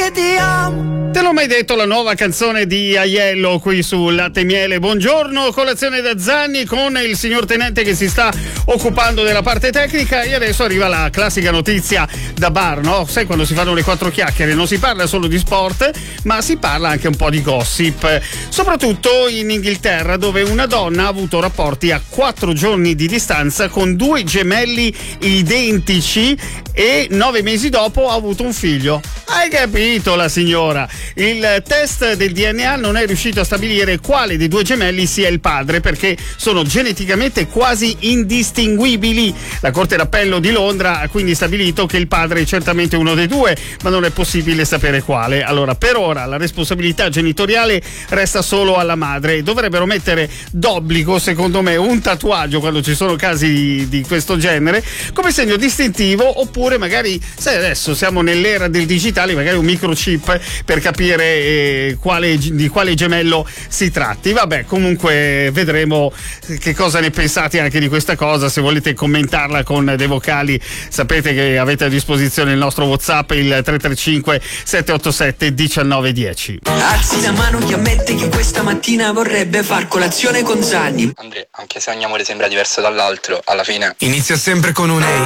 che ti amo. Te l'ho mai detto, la nuova canzone di Aiello qui su Latte e Miele. Buongiorno, colazione da Zanni con il signor Tenente che si sta occupando della parte tecnica, e adesso arriva la classica notizia da bar, no? Sai, quando si fanno le quattro chiacchiere non si parla solo di sport, ma si parla anche un po' di gossip, soprattutto in Inghilterra, dove una donna ha avuto rapporti a 4 giorni di distanza con 2 gemelli identici e 9 mesi dopo ha avuto un figlio. Hai capito, la signora? Il test del DNA non è riuscito a stabilire quale dei 2 gemelli sia il padre, perché sono geneticamente quasi indistinguibili. La Corte d'Appello di Londra ha quindi stabilito che il padre è certamente uno dei 2, ma non è possibile sapere quale. Allora, per ora la responsabilità genitoriale resta solo alla madre. Dovrebbero mettere d'obbligo, secondo me, un tatuaggio quando ci sono casi di questo genere, come segno distintivo, oppure magari, sai, adesso siamo nell'era del digitale, magari un microchip per capire di quale gemello si tratti. Vabbè, comunque vedremo che cosa ne pensate anche di questa cosa. Se volete commentarla con dei vocali, sapete che avete a disposizione il nostro WhatsApp, il 335 787 1910. Alzi la mano chi ammette che questa mattina vorrebbe far colazione con Zanni. Andrea, anche se ogni amore sembra diverso dall'altro, alla fine inizia sempre con un ehi.